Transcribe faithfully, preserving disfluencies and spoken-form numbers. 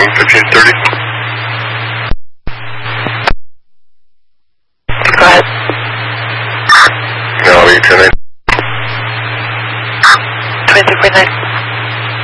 room fifteen thirty. Go ahead. Galaxy ten eight. twenty-three point nine.